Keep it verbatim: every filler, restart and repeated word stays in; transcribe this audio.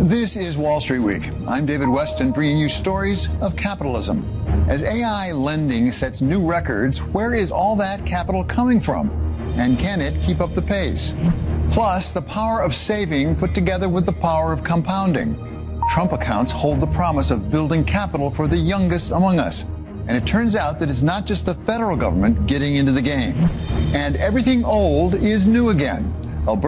This is Wall Street Week. I'm David Weston, bringing you stories of capitalism. As A I lending sets new records, where is all that capital coming from? And can it keep up the pace? Plus, the power of saving put together with the power of compounding. Trump accounts hold the promise of building capital for the youngest among us. And it turns out that it's not just the federal government getting into the game. And everything old is new again.